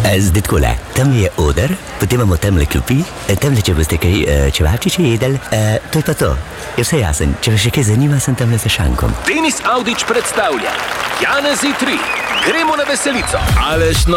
Zdaj takole, tam je oder, potem imamo tamle klopi, tamle, če boste kaj čevapčiče jedli, to je pa to. Je vse jasen, če vas še kaj zanima, sem tamle za šankom. Denis Avdić predstavlja Janezi 3. Gremo na veselico. Aleš